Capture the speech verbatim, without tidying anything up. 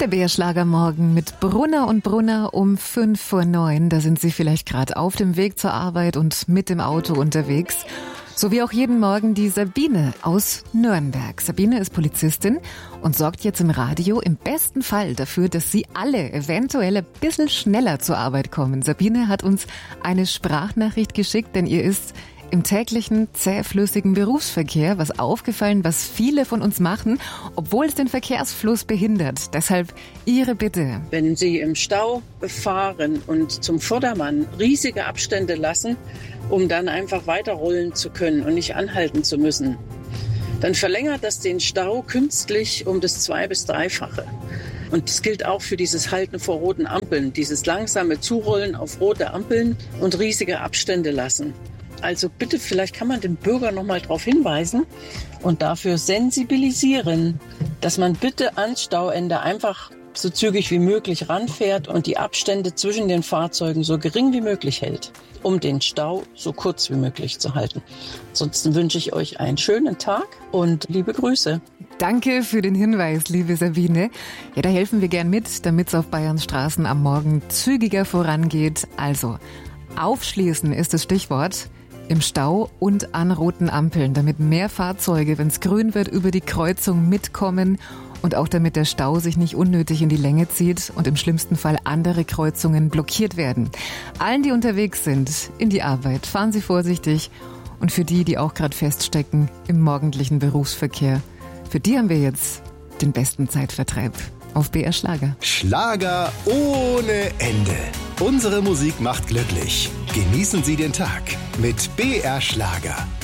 Der B R-Schlagermorgen mit Brunner und Brunner um fünf vor neun. Da sind Sie vielleicht gerade auf dem Weg zur Arbeit und mit dem Auto unterwegs. So wie auch jeden Morgen die Sabine aus Nürnberg. Sabine ist Polizistin und sorgt jetzt im Radio im besten Fall dafür, dass Sie alle eventuell ein bisschen schneller zur Arbeit kommen. Sabine hat uns eine Sprachnachricht geschickt, denn ihr ist im täglichen, zähflüssigen Berufsverkehr was aufgefallen, was viele von uns machen, obwohl es den Verkehrsfluss behindert. Deshalb Ihre Bitte. Wenn Sie im Stau fahren und zum Vordermann riesige Abstände lassen, um dann einfach weiterrollen zu können und nicht anhalten zu müssen, dann verlängert das den Stau künstlich um das Zwei- bis Dreifache. Und das gilt auch für dieses Halten vor roten Ampeln, dieses langsame Zurollen auf rote Ampeln und riesige Abstände lassen. Also bitte, vielleicht kann man den Bürger noch mal darauf hinweisen und dafür sensibilisieren, dass man bitte ans Stauende einfach so zügig wie möglich ranfährt und die Abstände zwischen den Fahrzeugen so gering wie möglich hält, um den Stau so kurz wie möglich zu halten. Ansonsten wünsche ich euch einen schönen Tag und liebe Grüße. Danke für den Hinweis, liebe Sabine. Ja, da helfen wir gern mit, damit es auf Bayerns Straßen am Morgen zügiger vorangeht. Also, aufschließen ist das Stichwort. Im Stau und an roten Ampeln, damit mehr Fahrzeuge, wenn es grün wird, über die Kreuzung mitkommen und auch damit der Stau sich nicht unnötig in die Länge zieht und im schlimmsten Fall andere Kreuzungen blockiert werden. Allen, die unterwegs sind, in die Arbeit, fahren Sie vorsichtig und für die, die auch gerade feststecken im morgendlichen Berufsverkehr, für die haben wir jetzt den besten Zeitvertreib auf B R Schlager. Schlager ohne Ende. Unsere Musik macht glücklich. Genießen Sie den Tag mit B R Schlager.